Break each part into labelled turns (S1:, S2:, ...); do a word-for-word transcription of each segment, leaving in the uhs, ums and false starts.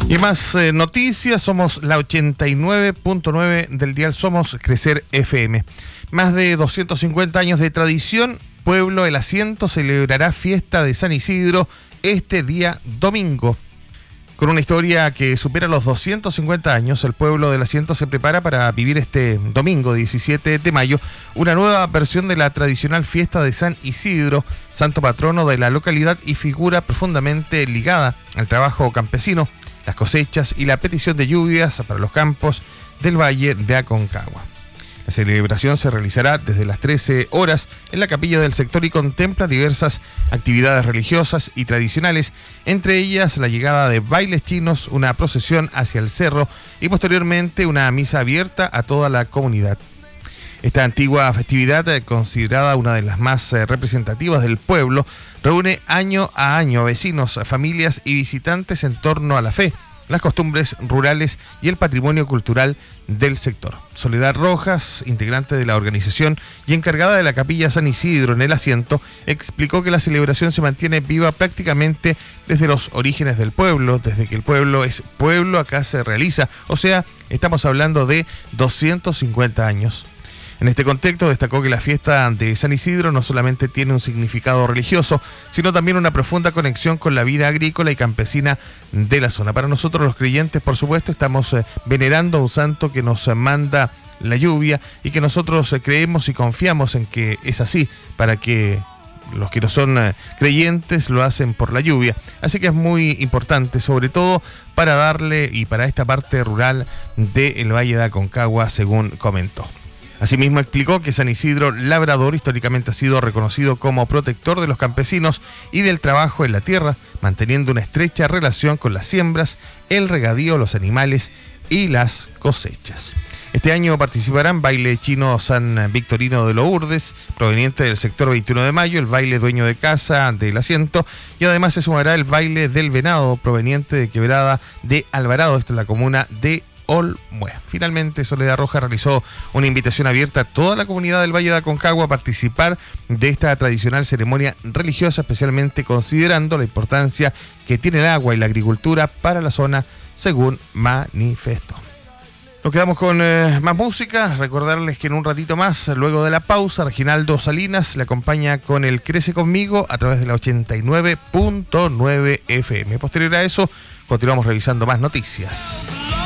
S1: Y más eh, noticias, somos la ochenta y nueve punto nueve del dial, somos Crecer F M. Más de doscientos cincuenta años de tradición, Pueblo El Asiento celebrará fiesta de San Isidro este día domingo. Con una historia que supera los doscientos cincuenta años, el Pueblo del Asiento se prepara para vivir este domingo diecisiete de mayo una nueva versión de la tradicional fiesta de San Isidro, santo patrono de la localidad y figura profundamente ligada al trabajo campesino, las cosechas y la petición de lluvias para los campos del Valle de Aconcagua. La celebración se realizará desde las trece horas en la capilla del sector y contempla diversas actividades religiosas y tradicionales, entre ellas la llegada de bailes chinos, una procesión hacia el cerro y posteriormente una misa abierta a toda la comunidad. Esta antigua festividad, considerada una de las más representativas del pueblo, reúne año a año a vecinos, familias y visitantes en torno a la fe, las costumbres rurales y el patrimonio cultural del sector. Soledad Rojas, integrante de la organización y encargada de la capilla San Isidro en El Asiento, explicó que la celebración se mantiene viva prácticamente desde los orígenes del pueblo, desde que el pueblo es pueblo, acá se realiza, o sea, estamos hablando de doscientos cincuenta años. En este contexto destacó que la fiesta de San Isidro no solamente tiene un significado religioso, sino también una profunda conexión con la vida agrícola y campesina de la zona. Para nosotros los creyentes, por supuesto, estamos eh, venerando a un santo que nos eh, manda la lluvia y que nosotros eh, creemos y confiamos en que es así, para que los que no son eh, creyentes lo hacen por la lluvia. Así que es muy importante, sobre todo para darle y para esta parte rural del Valle de Aconcagua, según comentó. Asimismo explicó que San Isidro Labrador históricamente ha sido reconocido como protector de los campesinos y del trabajo en la tierra, manteniendo una estrecha relación con las siembras, el regadío, los animales y las cosechas. Este año participarán baile chino San Victorino de Lourdes, proveniente del sector veintiuno de mayo, el baile dueño de casa del Asiento, y además se sumará el baile del venado, proveniente de Quebrada de Alvarado, esta es la comuna de Olmué. Finalmente, Soledad Rojas realizó una invitación abierta a toda la comunidad del Valle de Aconcagua a participar de esta tradicional ceremonia religiosa, especialmente considerando la importancia que tiene el agua y la agricultura para la zona, según manifestó. Nos quedamos con eh, más música. Recordarles que en un ratito más, luego de la pausa, Reginaldo Salinas le acompaña con el Crece Conmigo a través de la ochenta y nueve punto nueve F M. Posterior a eso, continuamos revisando más noticias.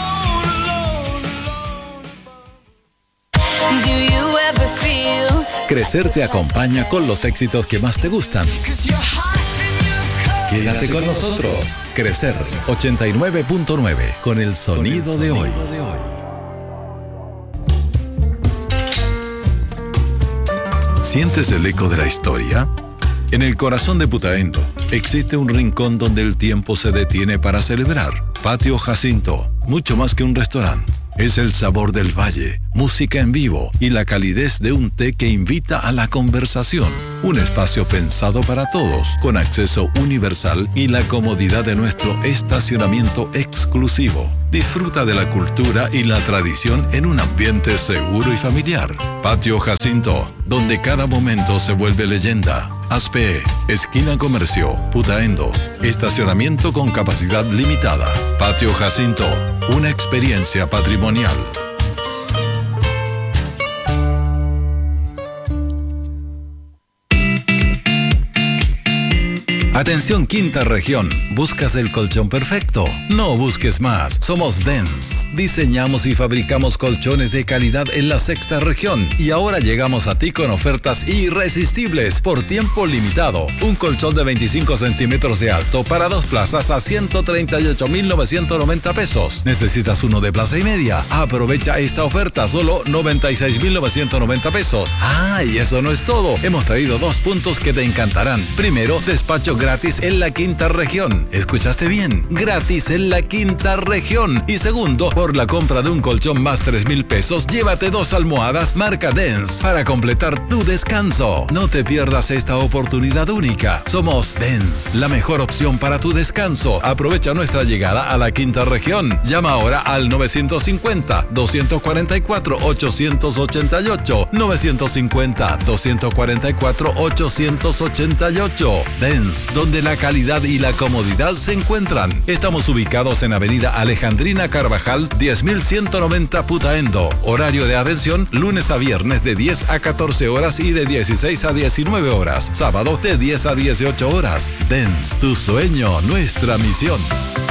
S2: Crecer te acompaña con los éxitos que más te gustan. Quédate con nosotros. Crecer ochenta y nueve punto nueve con el sonido de hoy. ¿Sientes el eco de la historia? En el corazón de Putaendo existe un rincón donde el tiempo se detiene para celebrar. Patio Jacinto, mucho más que un restaurante. Es el sabor del valle, música en vivo y la calidez de un té que invita a la conversación. Un espacio pensado para todos, con acceso universal y la comodidad de nuestro estacionamiento exclusivo. Disfruta de la cultura y la tradición en un ambiente seguro y familiar. Patio Jacinto, donde cada momento se vuelve leyenda. Aspe, esquina Comercio, Putaendo. Estacionamiento con capacidad limitada. Patio Jacinto, una experiencia patrimonial. Atención Quinta Región, ¿buscas el colchón perfecto? No busques más, somos Dens. Diseñamos y fabricamos colchones de calidad en la sexta región y ahora llegamos a ti con ofertas irresistibles por tiempo limitado. Un colchón de veinticinco centímetros de alto para dos plazas a ciento treinta y ocho mil novecientos noventa pesos. ¿Necesitas uno de plaza y media? Aprovecha esta oferta, solo noventa y seis mil novecientos noventa pesos. Ah, y eso no es todo. Hemos traído dos puntos que te encantarán. Primero, despacho gratis gratis en la quinta región. ¿Escuchaste bien? Gratis en la quinta región. Y segundo, por la compra de un colchón más tres mil pesos, llévate dos almohadas marca Dens para completar tu descanso. No te pierdas esta oportunidad única. Somos Dens, la mejor opción para tu descanso. Aprovecha nuestra llegada a la quinta región. Llama ahora al novecientos cincuenta, doscientos cuarenta y cuatro, ochocientos ochenta y ocho. novecientos cincuenta, doscientos cuarenta y cuatro, ochocientos ochenta y ocho. Dens, donde la calidad y la comodidad se encuentran. Estamos ubicados en Avenida Alejandrina Carvajal, diez mil ciento noventa Putaendo. Horario de atención lunes a viernes de diez a catorce horas y de dieciséis a diecinueve horas. Sábado de diez a dieciocho horas. Dens, tu sueño, nuestra misión.